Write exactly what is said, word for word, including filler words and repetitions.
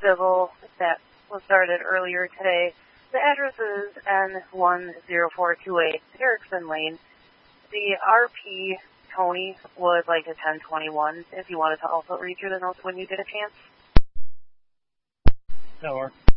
civil that was started earlier today. The address is N one zero four two eight Erickson Lane. The R P, Tony, would like a ten twenty-one if you wanted to also read through the notes when you get a chance. That'll work.